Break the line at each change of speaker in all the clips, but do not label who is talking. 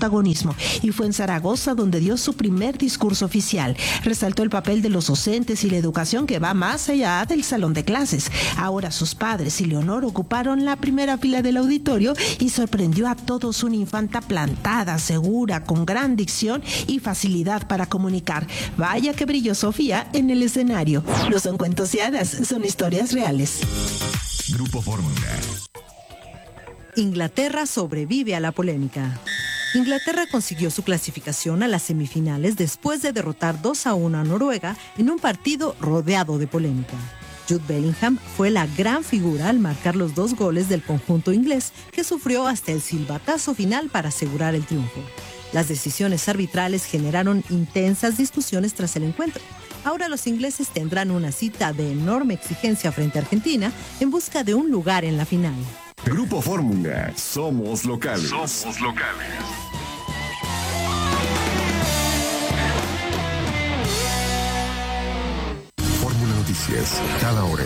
protagonismo y fue en Zaragoza donde dio su primer discurso oficial. Resaltó el papel de los docentes y la educación que va más allá del salón de clases. Ahora sus padres y Leonor ocuparon la primera fila del auditorio y sorprendió a todos una infanta plantada, segura, con gran dicción y facilidad para comunicar. Vaya que brilló Sofía en el escenario. No son cuentos y hadas, son historias reales.
Grupo Fórmula.
Inglaterra sobrevive a la polémica. Inglaterra consiguió su clasificación a las semifinales después de derrotar 2-1 a Noruega en un partido rodeado de polémica. Jude Bellingham fue la gran figura al marcar los 2 goles del conjunto inglés, que sufrió hasta el silbatazo final para asegurar el triunfo. Las decisiones arbitrales generaron intensas discusiones tras el encuentro. Ahora los ingleses tendrán una cita de enorme exigencia frente a Argentina en busca de un lugar en la final.
Grupo Fórmula. Somos locales.
Somos locales.
Fórmula Noticias. Cada hora.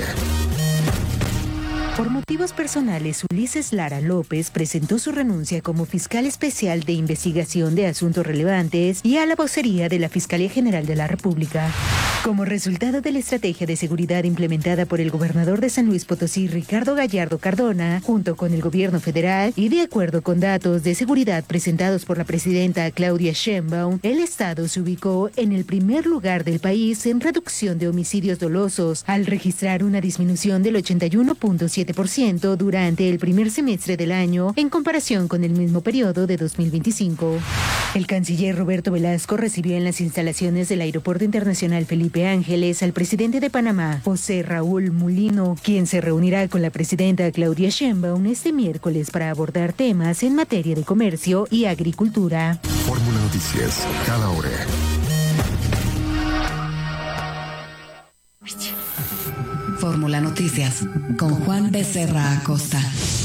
Por motivos personales, Ulises Lara López presentó su renuncia como fiscal especial de investigación de asuntos relevantes y a la vocería de la Fiscalía General de la República. Como resultado de la estrategia de seguridad implementada por el gobernador de San Luis Potosí, Ricardo Gallardo Cardona, junto con el gobierno federal y de acuerdo con datos de seguridad presentados por la presidenta Claudia Sheinbaum, el estado se ubicó en el primer lugar del país en reducción de homicidios dolosos, al registrar una disminución del 81.7% durante el primer semestre del año en comparación con el mismo periodo de 2025. El canciller Roberto Velasco recibió en las instalaciones del Aeropuerto Internacional Felipe Ángeles al presidente de Panamá, José Raúl Mulino, quien se reunirá con la presidenta Claudia Sheinbaum este miércoles para abordar temas en materia de comercio y agricultura.
Fórmula Noticias. Cada hora.
Fórmula Noticias con Juan Becerra Acosta.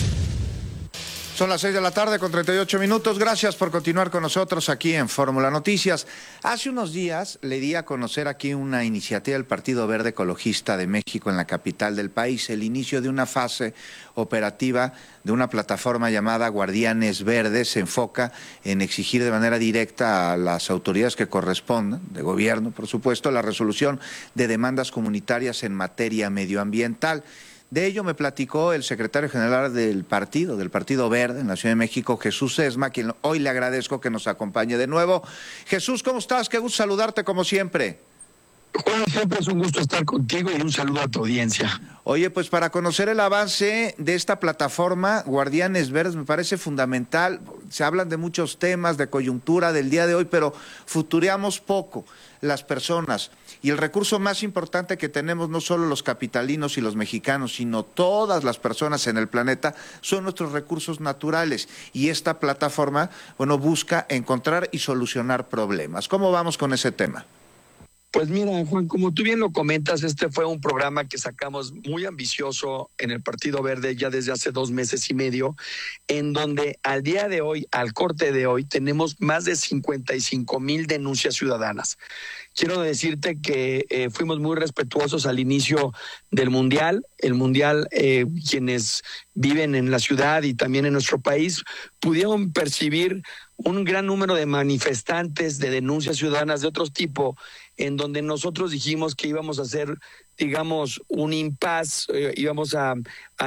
Son las 6 de la tarde con 38 minutos. Gracias por continuar con nosotros aquí en Fórmula Noticias. Hace unos días le di a conocer aquí una iniciativa del Partido Verde Ecologista de México en la capital del país, el inicio de una fase operativa de una plataforma llamada Guardianes Verdes. Se enfoca en exigir de manera directa a las autoridades que correspondan, de gobierno por supuesto, la resolución de demandas comunitarias en materia medioambiental. De ello me platicó el secretario general del Partido Verde en la Ciudad de México, Jesús Esma, quien hoy le agradezco que nos acompañe de nuevo. Jesús, ¿cómo estás? Qué gusto saludarte como siempre.
Juan, siempre es un gusto estar contigo y un saludo a tu audiencia.
Oye, pues para conocer el avance de esta plataforma, Guardianes Verdes, me parece fundamental. Se hablan de muchos temas, de coyuntura del día de hoy, pero futureamos poco las personas. Y el recurso más importante que tenemos, no solo los capitalinos y los mexicanos, sino todas las personas en el planeta, son nuestros recursos naturales. Y esta plataforma, bueno, busca encontrar y solucionar problemas. ¿Cómo vamos con ese tema?
Pues mira, Juan, como tú bien lo comentas, este fue un programa que sacamos muy ambicioso en el Partido Verde ya desde hace 2 meses y medio, en donde al día de hoy, al corte de hoy, tenemos más de 55,000 denuncias ciudadanas. Quiero decirte que fuimos muy respetuosos al inicio del Mundial. El Mundial, quienes viven en la ciudad y también en nuestro país, pudieron percibir un gran número de manifestantes, de denuncias ciudadanas de otro tipo, en donde nosotros dijimos que íbamos a hacer, digamos, un impasse, íbamos a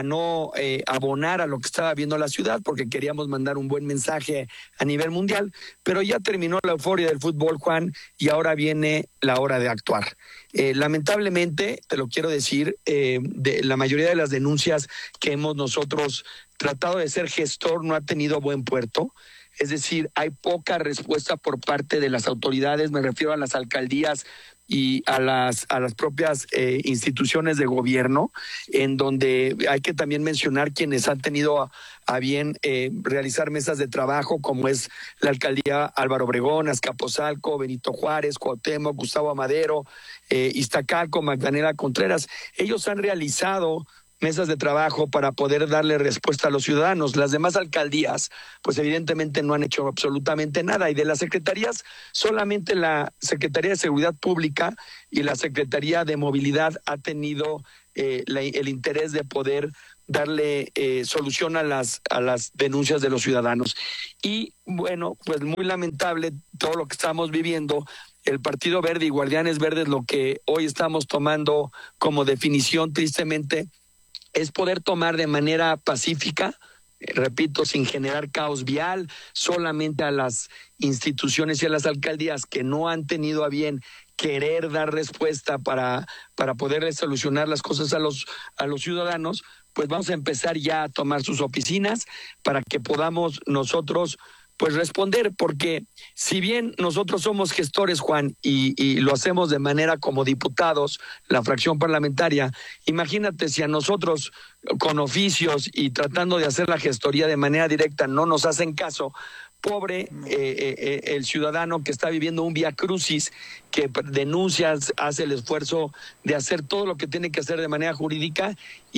no abonar a lo que estaba viendo la ciudad, porque queríamos mandar un buen mensaje a nivel mundial, pero ya terminó la euforia del fútbol, Juan, y ahora viene la hora de actuar. Lamentablemente, te lo quiero decir, de la mayoría de las denuncias que hemos nosotros tratado de ser gestor no ha tenido buen puerto. Es decir, hay poca respuesta por parte de las autoridades, me refiero a las alcaldías y a las propias instituciones de gobierno, en donde hay que también mencionar quienes han tenido a bien realizar mesas de trabajo, como es la alcaldía Álvaro Obregón, Azcapotzalco, Benito Juárez, Cuauhtémoc, Gustavo Amadero, Iztacalco, Magdalena Contreras. Ellos han realizado mesas de trabajo para poder darle respuesta a los ciudadanos. Las demás alcaldías, pues evidentemente no han hecho absolutamente nada. Y de las secretarías, solamente la Secretaría de Seguridad Pública y la Secretaría de Movilidad ha tenido el interés de poder darle solución a las denuncias de los ciudadanos. Y bueno, pues muy lamentable todo lo que estamos viviendo. El Partido Verde y Guardianes Verdes, lo que hoy estamos tomando como definición, tristemente, es poder tomar de manera pacífica, repito, sin generar caos vial, solamente a las instituciones y a las alcaldías que no han tenido a bien querer dar respuesta para poder solucionar las cosas a los ciudadanos, pues vamos a empezar ya a tomar sus oficinas para que podamos nosotros pues responder, porque si bien nosotros somos gestores, Juan, y lo hacemos de manera como diputados, la fracción parlamentaria, imagínate si a nosotros con oficios y tratando de hacer la gestoría de manera directa no nos hacen caso. Pobre el ciudadano que está viviendo un vía crucis, que denuncia, hace el esfuerzo de hacer todo lo que tiene que hacer de manera jurídica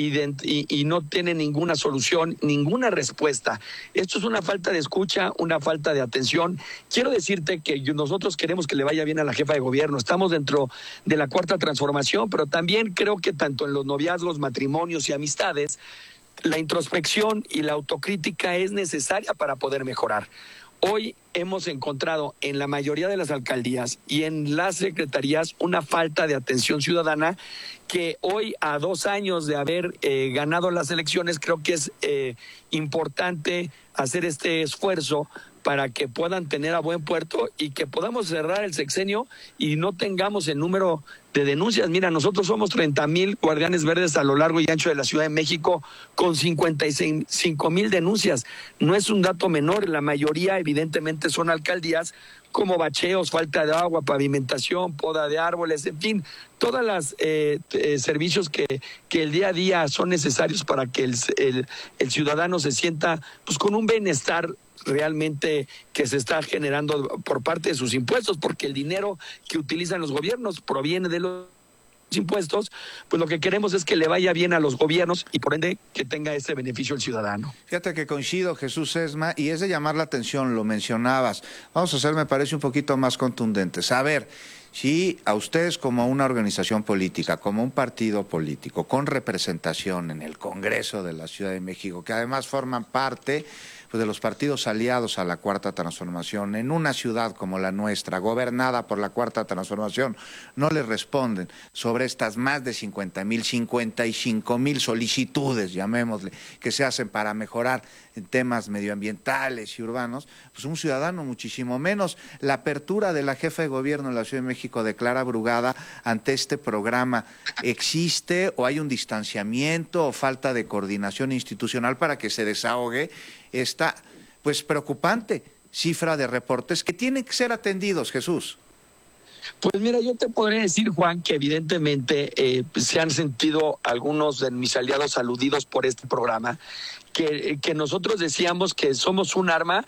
y no tiene ninguna solución, ninguna respuesta. Esto es una falta de escucha, una falta de atención. Quiero decirte que nosotros queremos que le vaya bien a la jefa de gobierno. Estamos dentro de la Cuarta Transformación, pero también creo que tanto en los noviazgos, matrimonios y amistades, la introspección y la autocrítica es necesaria para poder mejorar. Hoy hemos encontrado en la mayoría de las alcaldías y en las secretarías una falta de atención ciudadana que hoy, a 2 años de haber ganado las elecciones, creo que es importante hacer este esfuerzo para que puedan tener a buen puerto y que podamos cerrar el sexenio y no tengamos el número de denuncias. Mira, nosotros somos 30,000 guardianes verdes a lo largo y ancho de la Ciudad de México con 55,000 denuncias. No es un dato menor, la mayoría evidentemente son alcaldías como bacheos, falta de agua, pavimentación, poda de árboles, en fin, todas las servicios que el día a día son necesarios para que el ciudadano se sienta pues con un bienestar realmente que se está generando por parte de sus impuestos, porque el dinero que utilizan los gobiernos proviene de los impuestos. Pues lo que queremos es que le vaya bien a los gobiernos y por ende que tenga ese beneficio el ciudadano.
Fíjate que coincido, Jesús Sesma, y es de llamar la atención, lo mencionabas. Vamos a ser, me parece, un poquito más contundentes. A ver, si a ustedes como una organización política, como un partido político, con representación en el Congreso de la Ciudad de México, que además forman parte pues, de los partidos aliados a la Cuarta Transformación, en una ciudad como la nuestra, gobernada por la Cuarta Transformación, no les responden sobre estas más de 50,000, 55,000 solicitudes, llamémosle, que se hacen para mejorar en temas medioambientales y urbanos, pues un ciudadano muchísimo menos. La apertura de la jefa de gobierno de la Ciudad de México de Clara Brugada ante este programa, ¿existe o hay un distanciamiento o falta de coordinación institucional para que se desahogue esta pues preocupante cifra de reportes que tienen que ser atendidos, Jesús?
Pues mira, yo te podría decir, Juan, que evidentemente se han sentido algunos de mis aliados aludidos por este programa, que nosotros decíamos que somos un arma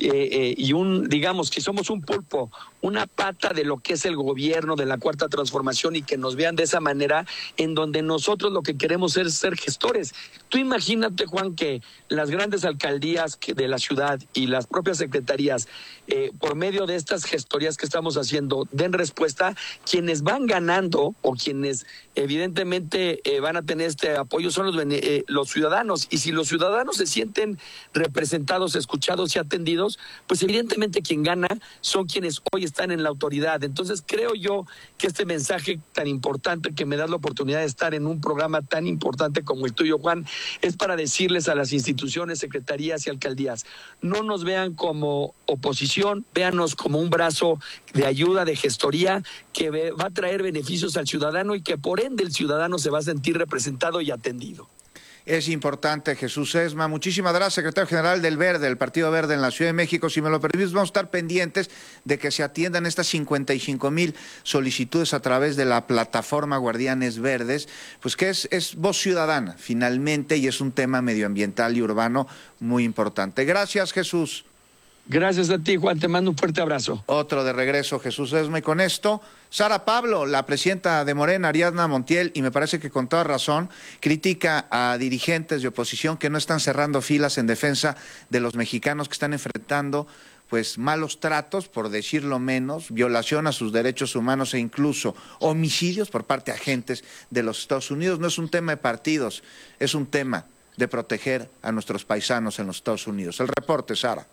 y digamos que somos un pulpo, una pata de lo que es el gobierno de la Cuarta Transformación y que nos vean de esa manera, en donde nosotros lo que queremos es ser gestores. Tú imagínate, Juan, que las grandes alcaldías de la ciudad y las propias secretarías, por medio de estas gestorías que estamos haciendo, den respuesta. Quienes van ganando o quienes evidentemente van a tener este apoyo son los ciudadanos, y si los ciudadanos se sienten representados, escuchados y atendidos, pues evidentemente quien gana son quienes hoy están en la autoridad. Entonces creo yo que este mensaje tan importante que me das la oportunidad de estar en un programa tan importante como el tuyo, Juan, es para decirles a las instituciones, secretarías y alcaldías, no nos vean como oposición, véanos como un brazo de ayuda, de gestoría, que va a traer beneficios al ciudadano y que por ende el ciudadano se va a sentir representado y atendido.
Es importante, Jesús Sesma. Muchísimas gracias, secretario general del Verde, del Partido Verde en la Ciudad de México. Si me lo permites, vamos a estar pendientes de que se atiendan estas 55,000 solicitudes a través de la plataforma Guardianes Verdes, pues que es voz ciudadana, finalmente, y es un tema medioambiental y urbano muy importante. Gracias, Jesús.
Gracias a ti, Juan, te mando un fuerte abrazo.
Otro de regreso, Jesús Sesma, y con esto, Sara Pablo, la presidenta de Morena, Ariadna Montiel, y me parece que con toda razón, critica a dirigentes de oposición que no están cerrando filas en defensa de los mexicanos que están enfrentando pues malos tratos, por decirlo menos, violación a sus derechos humanos e incluso homicidios por parte de agentes de los Estados Unidos. No es un tema de partidos, es un tema de proteger a nuestros paisanos en los Estados Unidos. El reporte, Sara.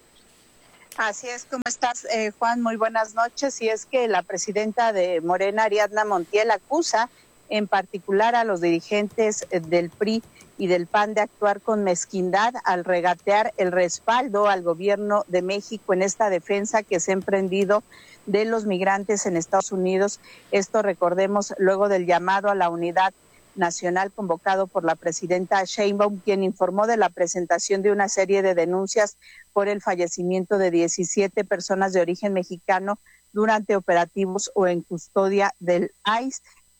Así es, ¿cómo estás, Juan? Muy buenas noches. Y es que la presidenta de Morena, Ariadna Montiel, acusa en particular a los dirigentes del PRI y del PAN de actuar con mezquindad al regatear el respaldo al gobierno de México en esta defensa que se ha emprendido de los migrantes en Estados Unidos. Esto, recordemos, luego del llamado a la unidad nacional convocado por la presidenta Sheinbaum, quien informó de la presentación de una serie de denuncias por el fallecimiento de 17 personas de origen mexicano durante operativos o en custodia del ICE.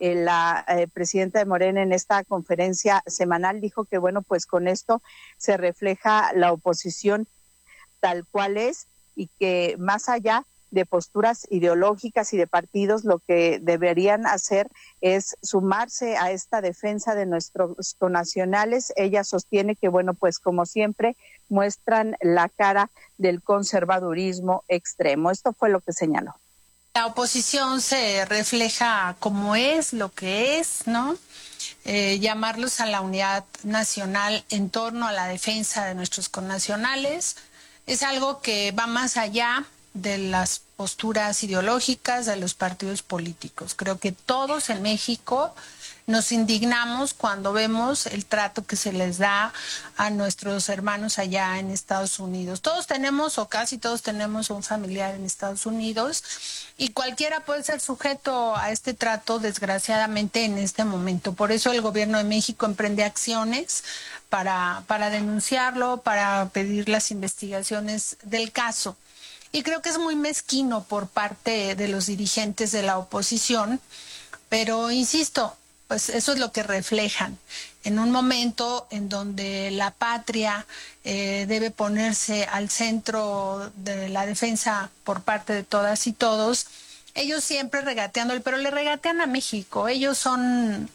La presidenta de Morena en esta conferencia semanal dijo que, bueno, pues con esto se refleja la oposición tal cual es y que más allá de posturas ideológicas y de partidos, lo que deberían hacer es sumarse a esta defensa de nuestros connacionales. Ella sostiene que, bueno, pues como siempre muestran la cara del conservadurismo extremo. Esto fue lo que señaló.
La oposición se refleja como es, lo que es, ¿no? Llamarlos a la unidad nacional en torno a la defensa de nuestros connacionales es algo que va más allá de las posturas ideológicas de los partidos políticos. Creo que todos en México nos indignamos cuando vemos el trato que se les da a nuestros hermanos allá en Estados Unidos. Todos tenemos, o casi todos tenemos, un familiar en Estados Unidos y cualquiera puede ser sujeto a este trato, desgraciadamente, en este momento. Por eso el gobierno de México emprende acciones para denunciarlo, para pedir las investigaciones del caso. Y creo que es muy mezquino por parte de los dirigentes de la oposición, pero insisto, pues eso es lo que reflejan en un momento en donde la patria debe ponerse al centro de la defensa por parte de todas y todos. Ellos siempre regateando, pero le regatean a México. Ellos son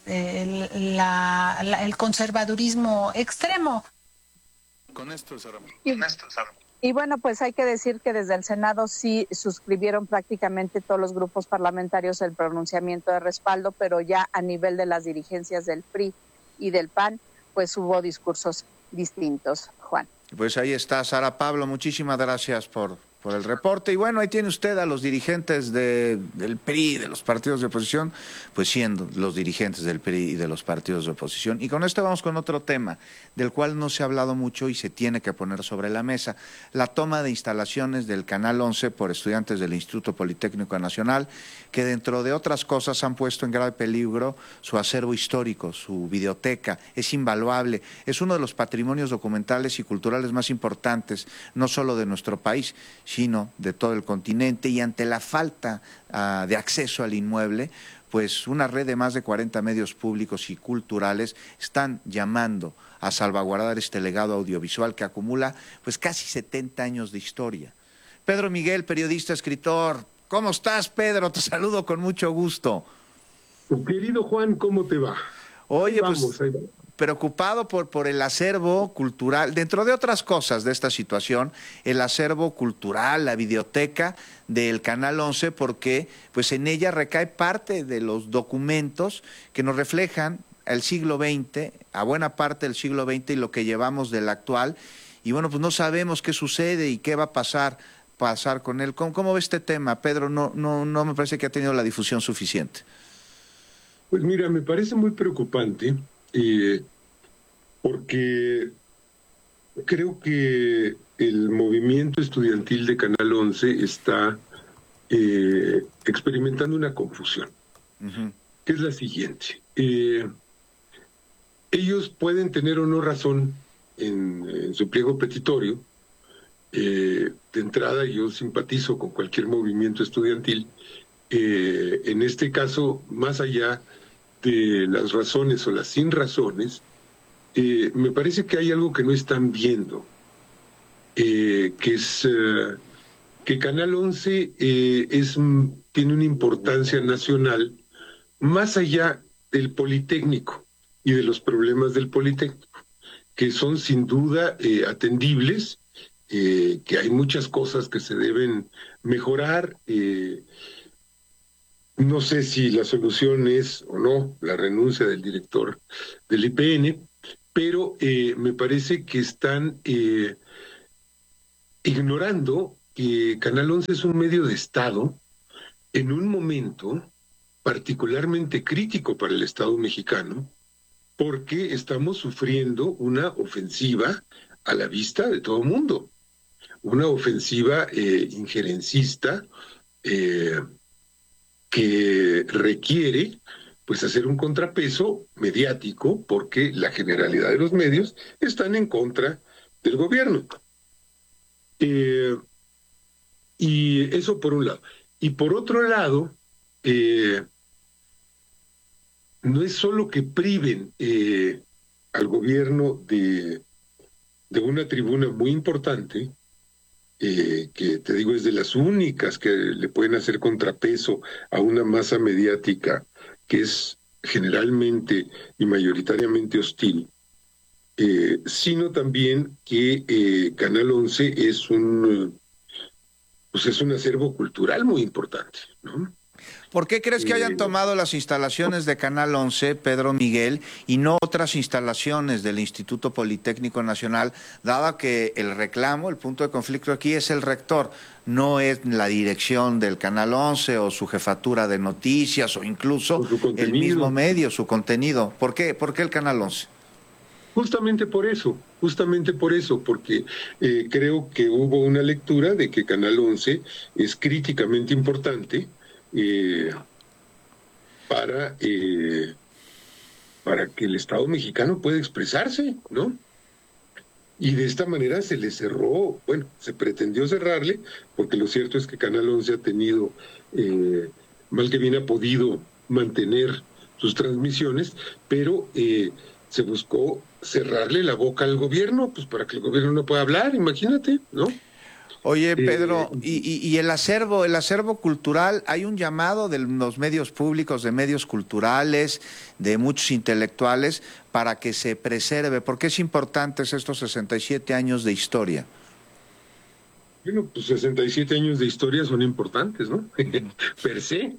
el conservadurismo extremo.
Con esto cerramos.
Y bueno, pues hay que decir que desde el Senado sí suscribieron prácticamente todos los grupos parlamentarios el pronunciamiento de respaldo, pero ya a nivel de las dirigencias del PRI y del PAN, pues hubo discursos distintos, Juan.
Pues ahí está, Sara Pablo, muchísimas gracias por el reporte. Y bueno, ahí tiene usted a los dirigentes del PRI, de los partidos de oposición, pues siendo los dirigentes del PRI y de los partidos de oposición. Y con esto vamos con otro tema, del cual no se ha hablado mucho y se tiene que poner sobre la mesa. La toma de instalaciones del Canal 11 por estudiantes del Instituto Politécnico Nacional, que dentro de otras cosas han puesto en grave peligro su acervo histórico, su videoteca. Es invaluable, es uno de los patrimonios documentales y culturales más importantes, no solo de nuestro país, sino de todo el continente, y ante la falta de acceso al inmueble, pues una red de más de 40 medios públicos y culturales están llamando a salvaguardar este legado audiovisual que acumula pues casi 70 años de historia. Pedro Miguel, periodista, escritor. ¿Cómo estás, Pedro? Te saludo con mucho gusto.
Querido Juan, ¿cómo te va?
Oye, pues preocupado por el acervo cultural, dentro de otras cosas de esta situación, el acervo cultural, la videoteca del Canal 11, porque pues en ella recae parte de los documentos que nos reflejan el siglo XX, a buena parte del siglo XX y lo que llevamos del actual, y bueno, pues no sabemos qué sucede y qué va a pasar con él. ¿Cómo ve este tema, Pedro? No me parece que ha tenido la difusión suficiente.
Pues mira, me parece muy preocupante, porque creo que el movimiento estudiantil de Canal 11 está experimentando una confusión, que es la siguiente. Ellos pueden tener o no razón en su pliego petitorio. De entrada, yo simpatizo con cualquier movimiento estudiantil. En este caso, más allá de las razones o las sin razones, me parece que hay algo que no están viendo, que es que Canal 11 tiene una importancia nacional más allá del Politécnico y de los problemas del Politécnico, que son sin duda atendibles, que hay muchas cosas que se deben mejorar. No sé si la solución es o no la renuncia del director del IPN, pero me parece que están ignorando que Canal 11 es un medio de Estado en un momento particularmente crítico para el Estado mexicano, porque estamos sufriendo una ofensiva a la vista de todo el mundo, una ofensiva injerencista que requiere pues hacer un contrapeso mediático, porque la generalidad de los medios están en contra del gobierno. Y eso por un lado. Y por otro lado, no es solo que priven al gobierno de una tribuna muy importante, que te digo es de las únicas que le pueden hacer contrapeso a una masa mediática que es generalmente y mayoritariamente hostil, sino también que Canal 11 es un acervo cultural muy importante, ¿no?
¿Por qué crees que hayan tomado las instalaciones de Canal 11, Pedro Miguel, y no otras instalaciones del Instituto Politécnico Nacional, dado que el reclamo, el punto de conflicto aquí es el rector, no es la dirección del Canal 11 o su jefatura de noticias o incluso el mismo medio, su contenido? ¿Por qué el Canal 11?
Justamente por eso, porque creo que hubo una lectura de que Canal 11 es críticamente importante para que el Estado mexicano pueda expresarse, ¿no? Y de esta manera se le cerró, bueno, se pretendió cerrarle, porque lo cierto es que Canal 11 ha tenido, mal que bien ha podido mantener sus transmisiones, pero se buscó cerrarle la boca al gobierno, pues para que el gobierno no pueda hablar, imagínate, ¿no?
Oye, Pedro, y el acervo cultural, hay un llamado de los medios públicos, de medios culturales, de muchos intelectuales, para que se preserve. ¿Por qué es importante estos 67 años de historia?
Bueno, pues 67 años de historia son importantes, ¿no? Per se.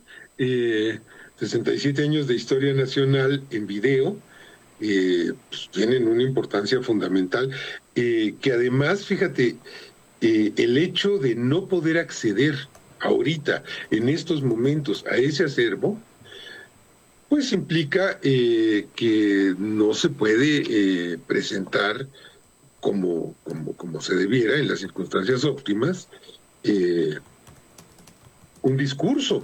67 años de historia nacional en video, pues tienen una importancia fundamental, que además, fíjate, el hecho de no poder acceder ahorita, en estos momentos, a ese acervo, pues implica que no se puede presentar como se debiera, en las circunstancias óptimas, un discurso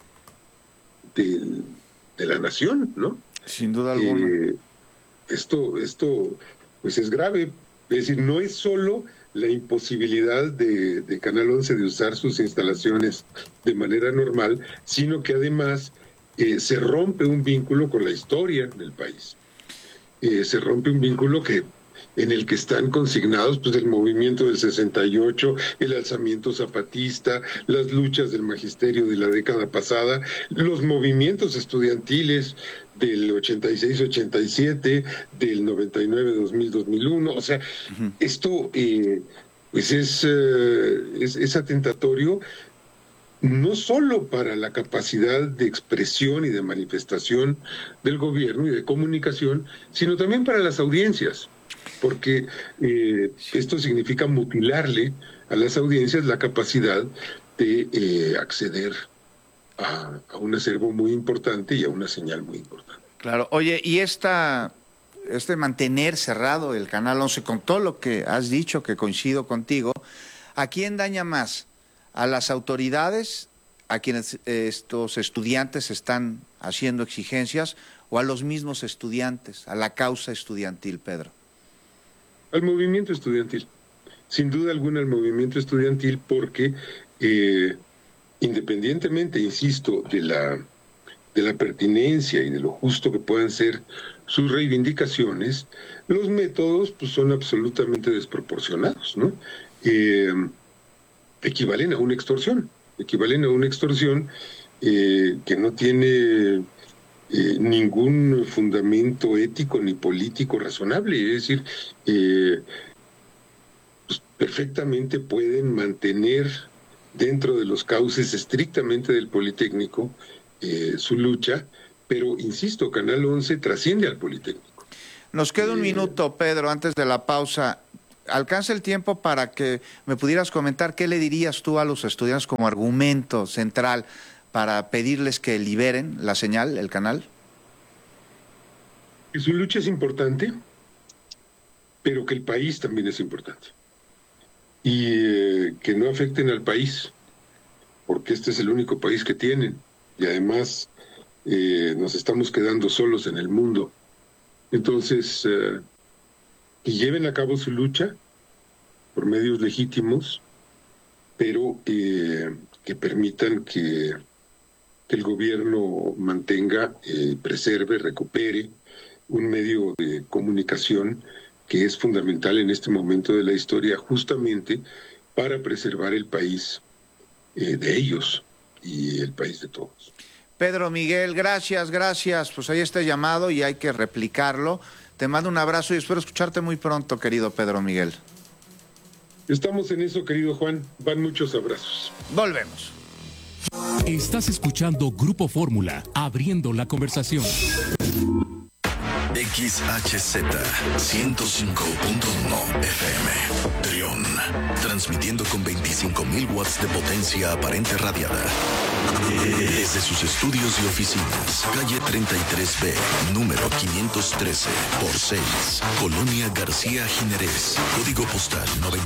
de la nación, ¿no?
Sin duda alguna.
Esto pues es grave, es decir, no es solo la imposibilidad de Canal 11 de usar sus instalaciones de manera normal, sino que además se rompe un vínculo con la historia del país. Se rompe un vínculo en el que están consignados pues el movimiento del 68, el alzamiento zapatista, las luchas del magisterio de la década pasada, los movimientos estudiantiles del 86-87, del 99-2000, 2001, o sea, esto pues es atentatorio no solo para la capacidad de expresión y de manifestación del gobierno y de comunicación, sino también para las audiencias, porque esto significa mutilarle a las audiencias la capacidad de acceder a un acervo muy importante y a una señal muy importante.
Claro. Oye, y mantener cerrado el Canal 11, con todo lo que has dicho, que coincido contigo, ¿a quién daña más? ¿A las autoridades, a quienes estos estudiantes están haciendo exigencias, o a los mismos estudiantes, a la causa estudiantil, Pedro?
Al movimiento estudiantil. Sin duda alguna al movimiento estudiantil, porque independientemente, insisto, de la pertinencia y de lo justo que puedan ser sus reivindicaciones, los métodos pues son absolutamente desproporcionados, ¿no? Equivalen a una extorsión que no tiene ningún fundamento ético ni político razonable, es decir, pues perfectamente pueden mantener dentro de los cauces estrictamente del Politécnico su lucha, pero insisto, Canal 11 trasciende al Politécnico.
Nos queda un minuto, Pedro, antes de la pausa. ¿Alcanza el tiempo para que me pudieras comentar qué le dirías tú a los estudiantes como argumento central para pedirles que liberen la señal, el canal?
Que su lucha es importante, pero que el país también es importante. Y que no afecten al país, porque este es el único país que tienen. Y además nos estamos quedando solos en el mundo. Entonces, que lleven a cabo su lucha por medios legítimos, pero que permitan que el gobierno mantenga, preserve, recupere un medio de comunicación que es fundamental en este momento de la historia, justamente para preservar el país de ellos y el país de todos.
Pedro Miguel, gracias. Pues ahí está el llamado y hay que replicarlo. Te mando un abrazo y espero escucharte muy pronto, querido Pedro Miguel.
Estamos en eso, querido Juan. Van muchos abrazos.
Volvemos.
Estás escuchando Grupo Fórmula, abriendo la conversación.
XHZ 105.1 FM. Trión. Transmitiendo con 25.000 watts de potencia aparente radiada. Desde sus estudios y oficinas. Calle 33B, número 513, por 6. Colonia García Jiménez. Código postal